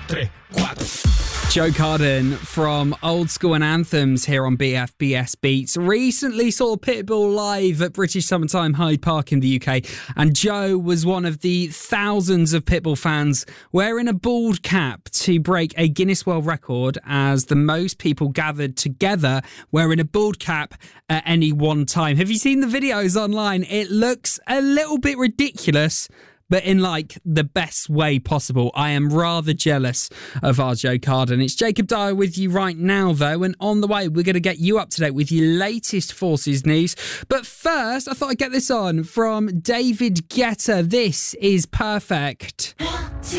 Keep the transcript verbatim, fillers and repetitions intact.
tre, quattro. Joe Carden from Old School and Anthems here on B F B S Beats. Recently saw Pitbull live at British Summertime Hyde Park in the U K, and Joe was one of the thousands of Pitbull fans wearing a bald cap to break a Guinness World Record as the most people gathered together wearing a bald cap at any one time. Have you seen the videos online? It looks a little bit ridiculous, but in like the best way possible. I am rather jealous of our Joe Carden. It's Jacob Dyer with you right now, though, and on the way, we're going to get you up to date with your latest Forces news. But first, I thought I'd get this on from David Guetta. This is Perfect.